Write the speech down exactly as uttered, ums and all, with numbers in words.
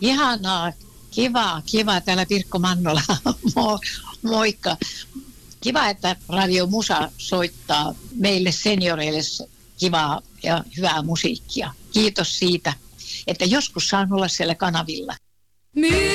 Ihanaa, kiva, kiva täällä Pirkko Mannola. Mo, moikka. Kiva, että Radio Musa soittaa meille senioreille kivaa ja hyvää musiikkia. Kiitos siitä, että joskus saan olla siellä kanavilla.